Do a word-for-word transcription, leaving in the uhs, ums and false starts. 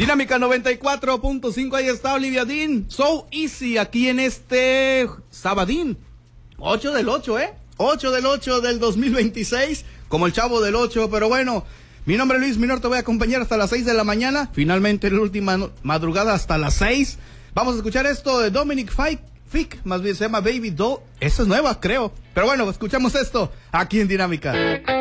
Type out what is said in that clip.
Dinámica noventa y cuatro punto cinco, ahí está Olivia Dean, So Easy, aquí en este sabadín, ocho del ocho, ¿eh? ocho del ocho del dos mil veintiséis, como el Chavo del ocho, pero bueno, mi nombre es Luis Minor, te voy a acompañar hasta las seis de la mañana, finalmente la última no- madrugada hasta las seis, vamos a escuchar esto de Dominic Fike, Fick, más bien se llama Baby Doll, esa es nueva, creo, pero bueno, escuchamos esto aquí en Dinámica.